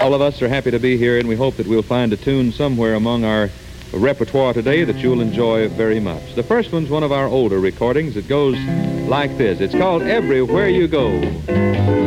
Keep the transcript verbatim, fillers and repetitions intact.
All of us are happy to be here, and we hope that we'll find a tune somewhere among our repertoire today that you'll enjoy very much. The first one's one of our older recordings. It goes like this. It's called Everywhere You Go.